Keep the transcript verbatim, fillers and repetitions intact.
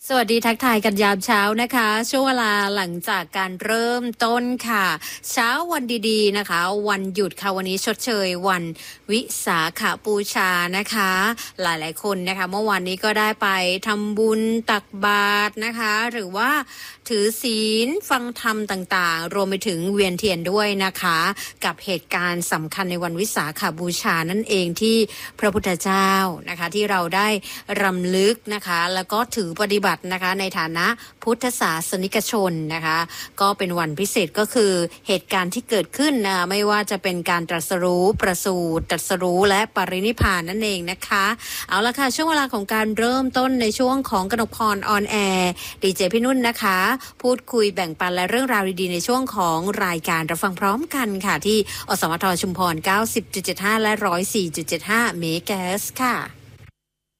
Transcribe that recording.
สวัสดีทักทายกันยามเช้านะคะช่วงเวลาหลังจากการเริ่มต้นค่ะเช้าวันดีๆนะคะวันหยุดค่ะวันนี้ชดเชยวันวิสาขบูชานะคะหลายๆคนนะคะเมื่อวานนี้ก็ได้ไปทำบุญตักบาตรนะคะหรือว่าถือศีลฟังธรรมต่างๆรวมไปถึงเวียนเทียนด้วยนะคะกับเหตุการณ์สำคัญในวันวิสาขบูชานั่นเองที่พระพุทธเจ้านะคะที่เราได้รำลึกนะคะแล้วก็ถือปฏิบัตินะคะในฐานะพุทธศาสนิกชนนะคะก็เป็นวันพิเศษก็คือเหตุการณ์ที่เกิดขึ้นนะไม่ว่าจะเป็นการตรัสรู้ประสูติตรัสรู้และปรินิพพานนั่นเองนะคะเอาละค่ะช่วงเวลาของการเริ่มต้นในช่วงของกนกพรออนแอร์ดีเจพี่นุ่นนะคะพูดคุยแบ่งปันและเรื่องราวดีๆในช่วงของรายการรับฟังพร้อมกันค่ะที่อสมทชุมพร เก้าสิบจุดเจ็ดห้า และ หนึ่งร้อยสี่จุดเจ็ดห้า เมกะเฮิรตซ์ค่ะ